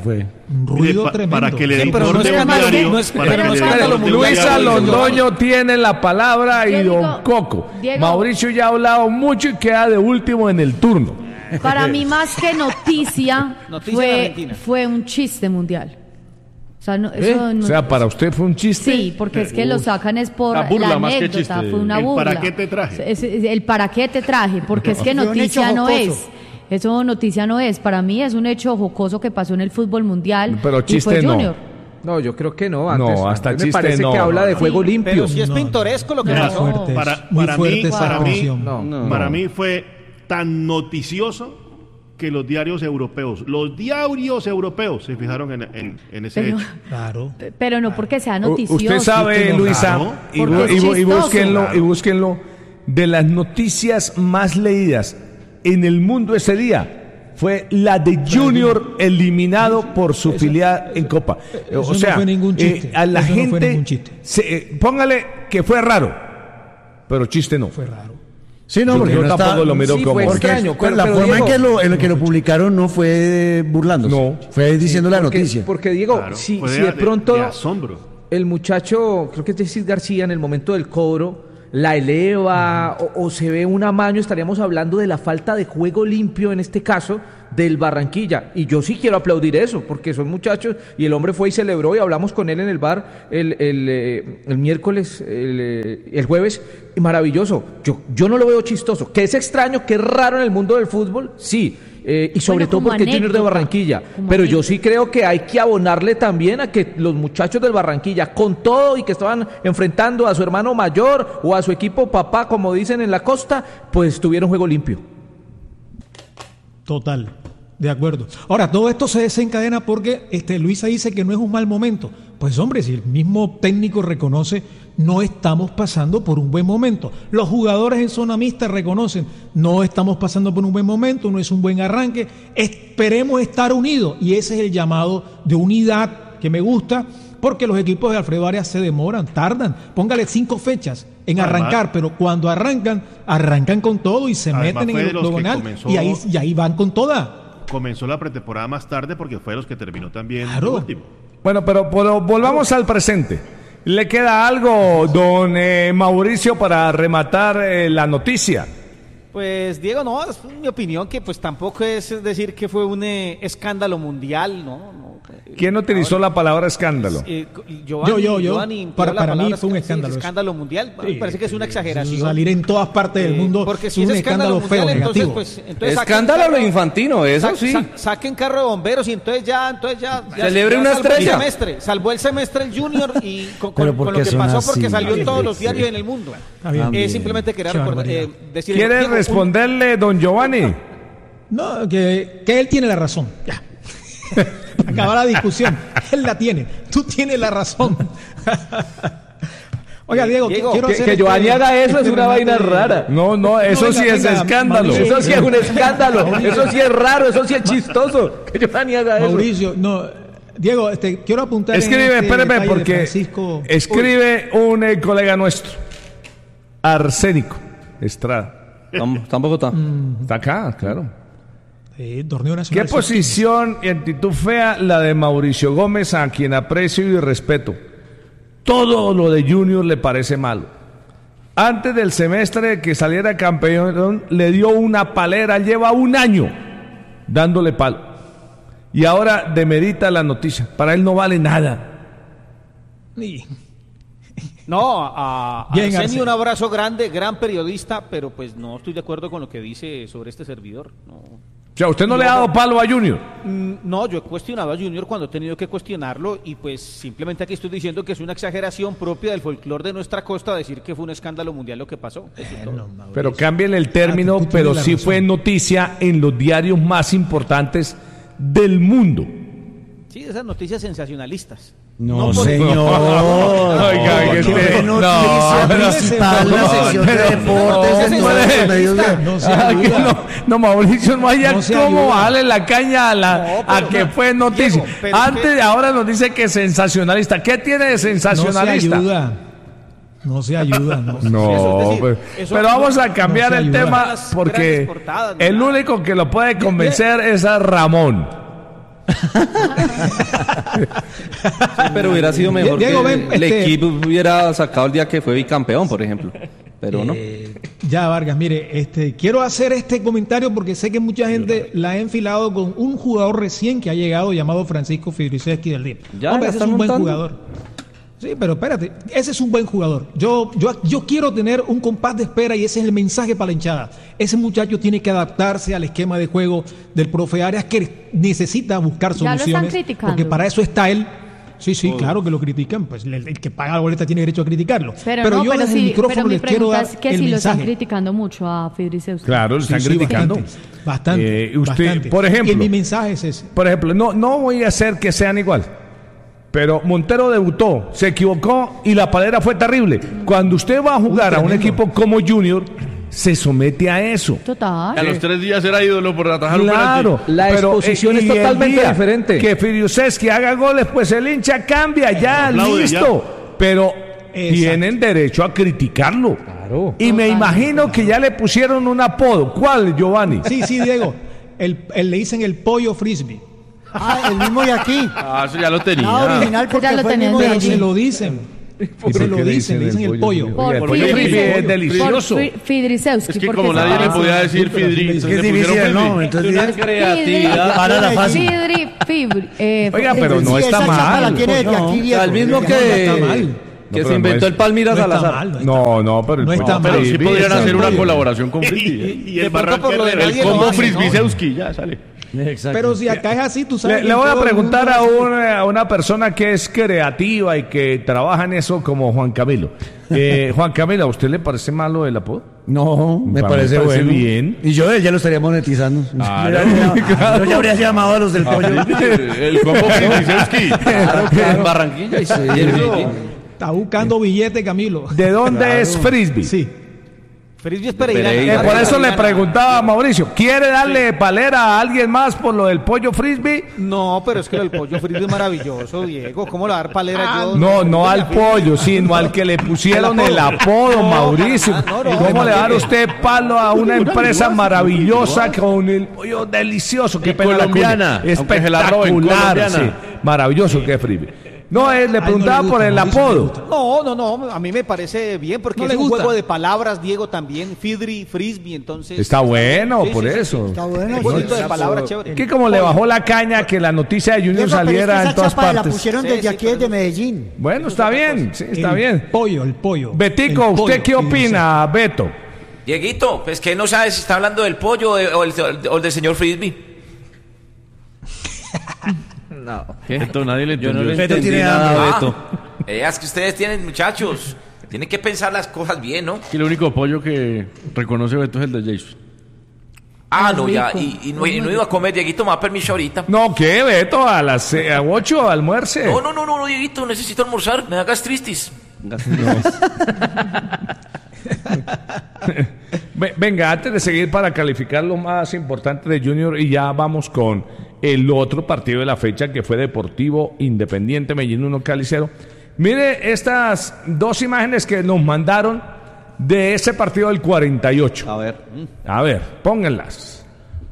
K: Un ruido
E: pa-
K: tremendo.
E: para que el
J: Sí,
E: editor
J: pero no
E: de
J: es
E: un
J: malo,
E: diario,
J: no es-
E: para
J: pero
E: que
J: no
E: el
J: es
E: editor
J: malo,
E: de un
A: Luisa
E: diario-
A: Londoño tiene la palabra y
C: Yo
A: don
C: digo,
A: Coco.
C: Diego.
A: Mauricio ya ha hablado mucho y queda de último en el turno.
C: Para mí, más que noticia,
J: Noticia en
C: fue,
J: Argentina.
C: fue un chiste mundial. O sea, no,
A: ¿Eh?
C: eso no-
A: O sea, para usted fue un chiste.
C: Sí, porque es que lo sacan es por
H: La burla
C: la
H: más que
C: anécdota,
H: chiste.
C: fue una
E: El
C: burla.
E: ¿para qué te traje?
C: Es- es- el para qué te traje, porque es que
F: Fue un
C: noticia
F: hecho
C: no
F: jocoso.
C: es. Eso noticia no es. Para mí es un hecho jocoso que pasó en el fútbol mundial.
A: Pero
C: y
A: chiste
C: fue
A: no.
C: Junior.
L: No, yo creo que no.
A: No,
L: Antes,
A: hasta
L: antes me
A: chiste
L: parece
A: no.
L: que habla de juego limpio.
J: Pero si es
K: No,
J: pintoresco lo que
K: Muy
J: pasó.
K: fuerte,
E: Para,
K: muy
E: para
K: fuerte
E: mí,
K: esa
E: para mí,
K: expresión.
L: No,
H: no.
E: para mí fue tan noticioso que los diarios europeos, los diarios europeos se fijaron en, en, en ese
C: Pero,
E: hecho.
K: Claro.
C: pero no porque sea
A: U-
C: noticioso.
A: Usted sabe,
K: Chiste no,
A: Luisa,
E: claro.
A: y,
C: Porque
A: bu-
C: es
A: y bu- y
C: chistoso.
A: búsquenlo,
E: Claro.
A: y búsquenlo, de las noticias más leídas en el mundo ese día fue la de Junior eliminado por su filial en Copa.
K: eso
A: o
K: no
A: sea,
K: fue ningún chiste.
A: eh, a la
K: Eso no fue
A: gente,
K: ningún chiste.
A: se- eh, póngale que fue raro, pero chiste no.
K: Fue raro.
B: Sí, no,
A: Yo-
B: porque
A: yo
B: no
A: tampoco
B: está-
A: lo miro
L: Sí,
A: como...
L: fue
B: Porque
L: extraño,
B: pues,
L: pero-
B: la
L: pero
B: forma en
L: Diego-
B: que, lo, en la que lo publicaron no fue burlándose,
A: No.
B: fue diciendo la
L: porque,
B: noticia.
L: Porque Diego,
E: Claro,
L: si,
E: fue
L: si de pronto
E: de asombro.
L: el muchacho, creo que es Jesús García, en el momento del cobro, la eleva o, o se ve un amaño, estaríamos hablando de la falta de juego limpio, en este caso, del Barranquilla. Y yo sí quiero aplaudir eso, porque son muchachos, y el hombre fue y celebró, y hablamos con él en el bar el, el, eh, el miércoles, el, eh, el jueves, y maravilloso. Yo, yo no lo veo chistoso. Que es extraño, que es raro en el mundo del fútbol, sí. Eh, y sobre
C: Bueno,
L: todo
C: como
L: porque es Junior de
C: anécdota,
L: Barranquilla.
C: como
L: Pero yo
C: anécdota.
L: sí creo que hay que abonarle también a que los muchachos del Barranquilla, con todo y que estaban enfrentando a su hermano mayor o a su equipo papá, como dicen en la costa, pues tuvieron juego limpio.
K: Total, de acuerdo. Ahora, todo esto se desencadena porque este, Luisa dice que no es un mal momento. Pues hombre, si el mismo técnico reconoce, no estamos pasando por un buen momento. Los jugadores en zona mixta reconocen, no estamos pasando por un buen momento, no es un buen arranque, esperemos estar unidos. Y ese es el llamado de unidad que me gusta, porque los equipos de Alfredo Arias se demoran, tardan. Póngale cinco fechas en
E: Además-
K: arrancar, pero cuando arrancan, arrancan con todo y se
E: Además,
K: meten
E: fue
K: en
E: de
K: el
E: los que
K: octogonal
E: comenzó-
K: y ahí, y ahí van con toda.
E: Comenzó la pretemporada más tarde porque fue de los que terminó también
K: Claro.
E: el último.
A: Bueno, pero, pero volvamos al presente. ¿Le queda algo, don eh, Mauricio, para rematar eh, la noticia?
J: Pues Diego, no, es mi opinión que pues tampoco es decir que fue un eh, escándalo mundial, ¿no? no
A: ¿Quién utilizó la palabra escándalo?
J: Eh, Giovanni,
K: Yo, yo, yo.
J: Giovanni empleó
K: Para-
J: la
K: para mí
J: palabra
K: fue un
J: sí,
K: escándalo eso.
J: escándalo mundial. A mí me
K: Sí,
J: parece que es una
K: sí,
J: exageración.
K: salir en todas partes del
J: Eh,
K: mundo
J: porque
K: es
J: si
K: un
J: es
K: escándalo
J: mundial,
K: feo,
J: entonces,
K: negativo.
J: pues, entonces saquen
H: Escándalo a lo
J: carro-
H: infantino, eso
J: sa-
H: sí.
J: sa- saquen carro de bomberos y entonces ya, entonces ya, ya
H: Celebre
J: ya
H: una
J: salvó
H: estrella.
J: El semestre, salvó el semestre el Junior y con, con-
B: Pero ¿por
J: con
B: qué
J: lo que
B: son
J: pasó
B: así?
J: porque salió en todos los
B: Sí.
J: diarios en el mundo.
K: Está bien.
J: Eh, simplemente quería
K: Qué
J: recordar,
K: barbaridad.
J: eh, decir,
A: ¿Quiere
J: Diego, un-
A: responderle, don Giovanni?
K: No, que, que él tiene la razón. Ya. Acaba la discusión. Él la tiene. Tú tienes la razón. Oiga, Diego,
J: Diego,
K: quiero
L: Que,
K: hacer
L: que
K: este-
L: Giovanni haga eso es
K: este
L: una
K: remate
L: vaina
K: de-
L: rara.
A: No, no, eso
K: venga,
A: sí es
K: venga,
A: escándalo.
K: Mauricio.
L: Eso sí es un escándalo, eso sí es raro, eso sí es chistoso. Que Giovanni haga eso.
K: Mauricio, no. Diego, este, quiero apuntar. en
A: Escribe,
K: este
A: espéreme,
K: detalle de
A: porque
K: Francisco.
A: escribe un eh, colega nuestro, Arsénico Estrada.
H: Tam- Tampoco está.
A: Está acá, claro.
K: Sí, torneo
A: ¿Qué
K: nacional.
A: posición y actitud fea la de Mauricio Gómez, a quien aprecio y respeto? Todo lo de Junior le parece malo. Antes del semestre que saliera campeón, le dio una palera, lleva un año dándole palo. Y ahora demerita la noticia. Para él no vale nada.
K: Y-
J: No, a, a
K: Bien,
J: Arsenio
K: Arsenio.
J: un abrazo grande, gran periodista, pero pues no estoy de acuerdo con lo que dice sobre este servidor. No,
A: O sea, usted no le ha dado palo a Junior.
J: Mm, no, yo he cuestionado a Junior cuando he tenido que cuestionarlo y pues simplemente aquí estoy diciendo que es una exageración propia del folclore de nuestra costa decir que fue un escándalo mundial lo que pasó. Eso es todo.
A: Pero cámbienle el término,
K: Ah, tú tienes
A: pero
K: la
A: sí
K: razón.
A: fue noticia en los diarios más importantes del mundo.
J: Sí, esas noticias sensacionalistas.
B: No,
J: por-
B: señor.
A: Oiga, que
B: Qué
A: este-
B: noticia
A: no,
B: principal,
K: no,
B: la sección de
A: pero-
B: deportes
J: no,
B: en
J: no,
B: todos los
J: no,
B: medios de-
K: No se
A: Ah, que
K: ayuda.
A: no, no, Mauricio, no haya
K: No se
A: cómo
K: ayuda.
A: darle la caña a, la,
J: No, pero-
A: a que fue noticia.
J: Diego, pero
A: Antes,
J: es que-
A: ahora nos dice que es sensacionalista. ¿Qué tiene de
K: No se
A: sensacionalista?
K: ayuda. No se ayuda, no.
A: No,
J: Eso, es decir,
A: pues,
J: eso-
A: pero vamos a cambiar
K: no se
A: el
K: ayuda.
A: tema
J: Las
A: porque
J: grandes portadas,
A: el
J: ¿no?
A: único que lo puede convencer es a Ramón.
H: Sí, pero hubiera sido mejor
K: Diego,
H: que
K: ven,
H: el
K: este-
H: equipo hubiera sacado el día que fue bicampeón, por ejemplo. Pero no.
K: Eh, ya, Vargas, mire, este, quiero hacer este comentario porque sé que mucha gente la ha enfilado con un jugador recién que ha llegado llamado Francisco Fidriceski del D I P.
H: Ya,
K: Hombre,
H: la
K: ese es
H: están
K: un buen
H: montando.
K: jugador. Sí, pero espérate, ese es un buen jugador. Yo, yo, yo quiero tener un compás de espera y ese es el mensaje para la hinchada. Ese muchacho tiene que adaptarse al esquema de juego del profe Arias, que necesita buscar
C: Ya lo están
K: soluciones.
C: criticando.
K: Porque para eso está él. Sí, sí, claro que lo critican, pues el, el que paga la boleta tiene derecho a criticarlo.
C: Pero,
K: Pero,
C: no,
K: yo
C: pero
K: desde
C: sí,
K: el micrófono
C: pero mi
K: les quiero
C: pregunta
K: dar
C: es que
K: el
C: si lo están
K: mensaje.
C: criticando mucho a Fidriceski.
A: Claro, lo están
K: Sí, sí,
A: criticando.
K: Bastante, bastante,
A: Eh, usted,
K: bastante.
A: por ejemplo,
K: Y mi mensaje es ese.
A: Por ejemplo, no, no voy a hacer que sean igual. Pero Montero debutó, se equivocó y la palera fue terrible. Cuando usted va a jugar a un
K: tremendo.
A: equipo como Junior, se somete a eso.
C: Total.
M: A los tres días era ídolo por atajar
A: Claro,
M: un penalti.
L: La
A: pero,
L: exposición
A: eh,
L: es
A: y el
L: totalmente
A: día
L: diferente.
A: Que Fidriceski haga goles, pues el hincha cambia, ya,
M: aplaude,
A: listo. Pero
K: Exacto.
A: tienen derecho a criticarlo.
L: Claro.
A: Y me imagino que ya le pusieron un apodo. ¿Cuál, Giovanni?
K: Sí, sí, Diego. El, el- le dicen el pollo frisbee.
F: Ah, el mismo de aquí.
M: Ah, eso ya lo tenía.
F: Ah, original porque
C: Ya lo
F: fue el
C: tenés
F: mismo de
C: de
K: Pero
F: allí.
K: se lo dicen.
A: por
K: Se
A: qué
K: lo
A: le
K: dicen, le dicen el pollo.
C: Por
A: El pollo
C: Fidriceski.
A: frisbee es delicioso.
C: Por Fi- Fidriceski,
M: Es que
C: porque
M: como
C: se
M: nadie le
C: parece.
M: podía decir Fidri,
B: Es que
M: entonces
B: es
M: le
B: difícil
M: pusieron
B: el
M: Fidri.
B: nombre, entonces
H: Una
B: diga-
H: creatividad.
B: Ahora era fácil.
C: Fidri, Fibri, eh,
A: Oiga, pero no
F: Sí,
A: está
F: esa chapa la
A: mal.
F: tiene desde
B: No,
F: aquí,
B: o
F: Diego.
H: Al mismo
K: No,
H: que,
K: no está mal.
H: que
A: pero
H: se
A: no
H: inventó
A: es-
H: el Palmira
K: No está
H: Salazar.
K: mal, no está
A: No, no, pero el
K: No está
A: pollo
K: mal.
M: Pero sí
A: frisbee
M: podrían
A: es
M: hacer una
A: pollo.
M: colaboración con Frisbee. ¿eh?
J: Y de pronto por lo de
M: El
J: nadie lo
M: combo
J: hace,
M: Frisbee
J: ¿no?
M: Seuski, ya sale.
B: Exacto.
K: Pero si acá es así, tú sabes.
A: Le,
K: que
A: le voy a
K: todo el
A: preguntar
K: mundo
A: a
K: hace-
A: una, a una persona que es creativa y que trabaja en eso como Juan Camilo. Eh, Juan Camilo, ¿a usted le parece malo el apodo?
B: No, me
A: Para mí
B: parece,
A: me parece
B: bueno.
A: bien.
B: Y yo ya lo estaría monetizando.
A: Claro,
B: Yo ya-
A: claro.
B: Yo ya habría llamado a los del pollo.
M: El combo Frisbee Seuski.
H: En Barranquilla y se- y el Medellín.
K: Está buscando billete, Camilo.
A: ¿De dónde es Frisbee?
K: Sí.
J: Frisbee es Pereira.
H: Pereira.
A: Eh, por eso le preguntaba a Mauricio, ¿quiere darle palera a alguien más por lo del pollo Frisbee?
J: No, pero es que el pollo Frisbee es maravilloso, Diego. ¿Cómo le va a dar palera yo?
A: No, no al pollo, sino al que le pusieron el apodo, Mauricio.
J: no, no,
A: ¿Cómo
J: no,
A: le va a dar
J: no,
A: usted palo a una empresa maravillosa con el pollo delicioso? Qué
M: Y
A: pena la
M: colombiana,
A: cuña.
M: aunque se la roben,
A: Espectacular,
M: colombiana.
A: sí. Maravilloso que es Frisbee. No, eh, le
K: no
A: preguntaba
K: le
A: por
K: gusta,
A: el
K: Mauricio, no le
A: apodo.
K: gusta.
J: No, no, no, a mí me parece bien porque
K: No
J: es
K: le
J: un
K: gusta.
J: juego de palabras, Diego, también. Fidri, Frisbee, entonces...
A: Está bueno,
J: Sí,
A: por
J: sí, sí,
A: eso.
F: Está bueno.
J: Un jueguito
F: sí.
J: de palabras chévere.
A: Que como le bajó la caña que la noticia de Junior
F: Diego, pero es que
A: saliera
F: esa
A: en todas
F: chapa la
A: partes.
F: pusieron
J: Sí,
F: desde
J: sí,
F: aquí,
J: pero-
F: desde Medellín.
A: Bueno, está bien, sí, está
K: El
A: bien.
K: pollo, el pollo.
A: Betico,
K: El
A: ¿usted
K: pollo,
A: qué
K: y
A: opina, Beto?
D: Dieguito, pues que no sabe si está hablando del pollo o, el, o el del señor Frisbee.
L: No.
M: Esto nadie le
H: Yo no
M: entendió.
H: le
B: Beto
H: entendí
B: tiene
H: nada,
B: hambre.
H: Beto.
D: Eh, es que ustedes tienen, muchachos, tienen que pensar las cosas bien, ¿no?
M: Y el único pollo que reconoce Beto es el de Jason.
D: Ah, no, ya, y, y no, y no iba a comer, Dieguito, me da permiso ahorita.
A: No, ¿qué, Beto? A las eh, a ocho almuerce.
D: No, no, no, no, no, Dieguito, necesito almorzar, me da gastritis.
A: Ve- Venga, antes de seguir para calificar lo más importante de Junior y ya vamos con el otro partido de la fecha que fue Deportivo Independiente Medellín uno Cali cero. Mire estas dos imágenes que nos mandaron de ese partido del cuarenta y ocho.
H: A ver.
A: A ver, pónganlas.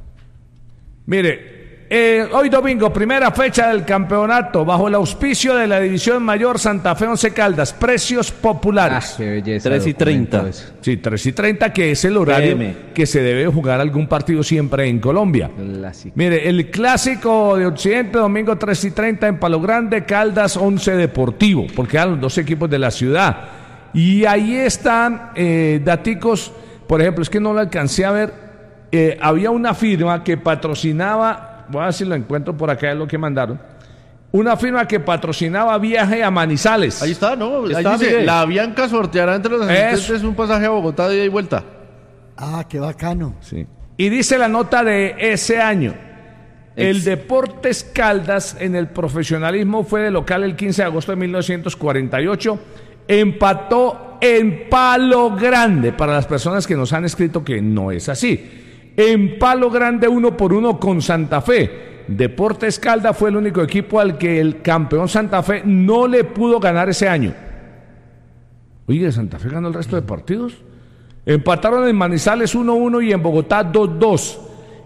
A: Mire, eh, hoy domingo, primera fecha del campeonato, bajo el auspicio de la División Mayor Santa Fe Once Caldas, precios populares.
L: Ah, qué belleza.
H: tres y treinta.
L: documento ese.
A: Sí, tres y treinta, que es el horario
H: P M.
A: que se debe jugar algún partido siempre en Colombia.
L: Clásico.
A: Mire, el clásico de Occidente, domingo tres y treinta en Palo Grande, Caldas once Deportivo, porque eran los dos equipos de la ciudad. Y ahí están eh, daticos, por ejemplo, es que no lo alcancé a ver, eh, había una firma que patrocinaba, voy a ver si lo encuentro por acá, es lo que mandaron, una firma que patrocinaba viaje a Manizales.
M: Ahí está, ¿no? Ahí
H: Está,
M: dice,
H: Miguel.
M: la Bianca sorteará entre los asistentes un pasaje a Bogotá de ida y vuelta.
F: Ah, qué bacano.
A: Sí. Y dice la nota de ese año. El
H: Ex-
A: Deportes Caldas en el profesionalismo fue de local el quince de agosto de mil novecientos cuarenta y ocho. Empató en Palo Grande, para las personas que nos han escrito que no es así. En Palo Grande uno por uno con Santa Fe. Deportes Caldas fue el único equipo al que el campeón Santa Fe no le pudo ganar ese año. Oye, ¿Santa Fe ganó el resto de partidos? Empataron en Manizales uno uno y en Bogotá dos dos.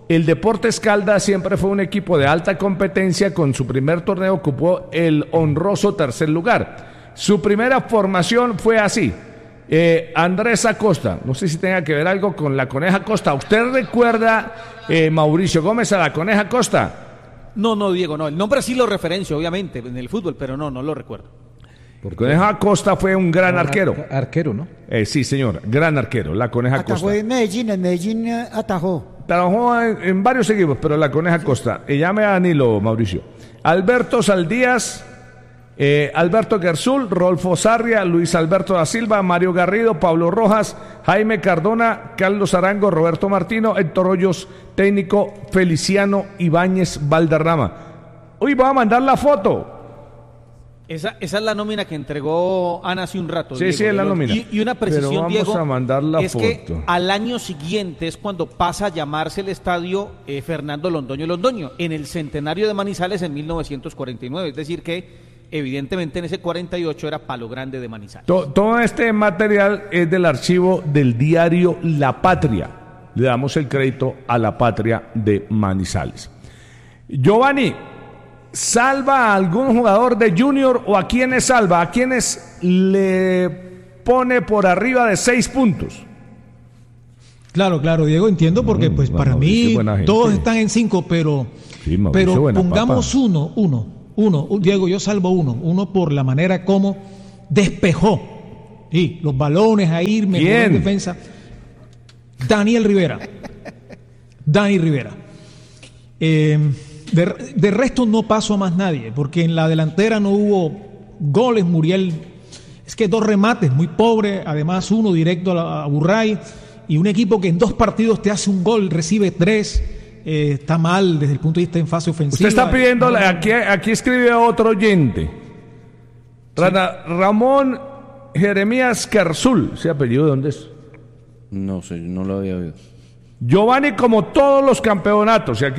A: el Deportes Caldas siempre fue un equipo de alta competencia. Con su primer torneo ocupó el honroso tercer lugar. Su primera formación fue así. Eh, Andrés Acosta, no sé si tenga que ver algo con la Coneja Acosta. ¿Usted recuerda, eh, Mauricio Gómez, a la Coneja Acosta?
J: No, no, Diego, no. El nombre sí lo referencio, obviamente, en el fútbol, pero no, no lo recuerdo.
A: Porque Coneja Acosta fue un gran
L: Ar-
A: arquero.
L: Arquero, ¿no?
A: Eh, sí, señor, gran arquero, la Coneja
F: Atajó
A: Acosta.
F: en Medellín, en Medellín eh, atajó.
A: Trabajó en, en varios equipos, pero la Coneja Acosta. Y llame a Danilo, Mauricio. Alberto Saldías, eh, Alberto Gerzul, Rolfo Sarria, Luis Alberto da Silva, Mario Garrido, Pablo Rojas, Jaime Cardona, Carlos Arango, Roberto Martino, Héctor Hoyos, técnico Feliciano Ibáñez Valderrama. Hoy voy a mandar la foto.
J: Esa, esa es la nómina que entregó Ana hace un rato.
A: Sí,
J: Diego,
A: sí, es la
J: Diego.
A: nómina.
J: Y, y una
A: Pero
J: precisión,
A: vamos
J: Diego,
A: a mandar la
J: es que
A: foto.
J: al año siguiente es cuando pasa a llamarse el estadio eh, Fernando Londoño Londoño, en el centenario de Manizales en mil novecientos cuarenta y nueve. Es decir que, evidentemente, en ese cuarenta y ocho era Palo Grande de Manizales.
A: To- todo este material es del archivo del diario La Patria. Le damos el crédito a La Patria de Manizales. Giovanni, ¿salva a algún jugador de Junior o a quiénes salva? ¿A quiénes le pone por arriba de seis puntos?
K: Claro, claro, Diego, entiendo, porque
A: Mm,
K: pues
A: bueno,
K: para
A: Mauricio,
K: mí
A: buena gente.
K: todos están en cinco, pero,
A: Sí, Mauricio,
K: pero
A: buena
K: pongamos
A: papa.
K: uno, uno, uno. Diego, yo salvo uno, uno por la manera como despejó. Sí, los balones ahí, mejor
A: ¿Quién?
K: en defensa. Daniel Rivera. Dani Rivera. Eh, de, de resto no paso a más nadie, porque en la delantera no hubo goles. Muriel, es que dos remates, muy pobre, además uno directo a, la, a Burray, y un equipo que en dos partidos te hace un gol, recibe tres, eh, está mal desde el punto de vista en fase ofensiva.
A: Usted está pidiendo, aquí, aquí escribe otro oyente. Rana- Ramón Jeremías Carzul, ¿ese apellido de dónde es?
H: No sé, no lo había oído.
A: Giovanni, como todos los campeonatos, y aquí